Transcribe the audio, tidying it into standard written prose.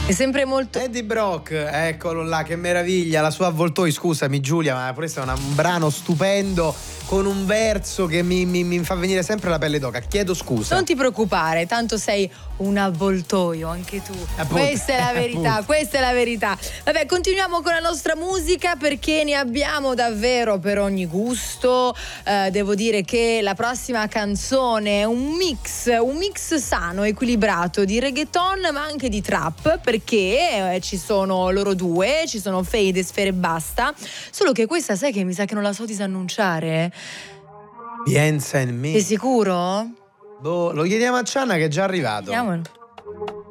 È sempre molto... Eddie Brock, eccolo là, che meraviglia, la sua Avvoltoi, scusami Giulia, ma questo è un brano stupendo con un verso che mi fa venire sempre la pelle d'oca, chiedo scusa. Non ti preoccupare, tanto sei un avvoltoio anche tu. Appunto, questa è la verità, appunto. questa è la verità. Vabbè, continuiamo con la nostra musica perché ne abbiamo davvero per ogni gusto. Devo dire che la prossima canzone è un mix sano, equilibrato di reggaeton ma anche di trap, perché ci sono loro due, ci sono Fade e Sfera Ebbasta, solo che questa sai che mi sa che non la so disannunciare. Piensa in me. Sei sicuro? Lo chiediamo a Cianna che è già arrivato. Vediamolo.